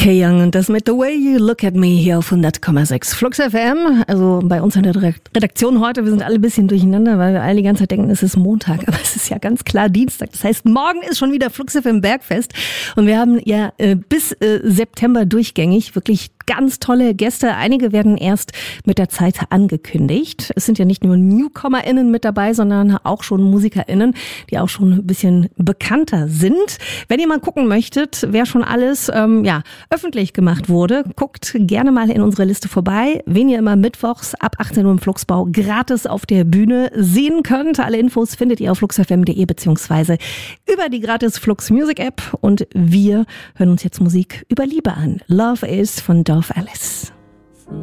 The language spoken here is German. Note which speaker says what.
Speaker 1: Kay Young und das mit The Way You Look at Me hier auf 100,6 Flux FM. Also bei uns in der Redaktion heute, wir sind alle ein bisschen durcheinander, weil wir alle die ganze Zeit denken, es ist Montag, aber es ist ja ganz klar Dienstag. Das heißt, morgen ist schon wieder Flux FM Bergfest und wir haben ja bis September durchgängig wirklich ganz tolle Gäste. Einige werden erst mit der Zeit angekündigt. Es sind ja nicht nur NewcomerInnen mit dabei, sondern auch schon MusikerInnen, die auch schon ein bisschen bekannter sind. Wenn ihr mal gucken möchtet, wer schon alles öffentlich gemacht wurde, guckt gerne mal in unsere Liste vorbei, wen ihr immer mittwochs ab 18 Uhr im Fluxbau gratis auf der Bühne sehen könnt. Alle Infos findet ihr auf fluxfm.de beziehungsweise über die gratis Flux Music App. Und wir hören uns jetzt Musik über Liebe an. Love Is von Dorf Alice.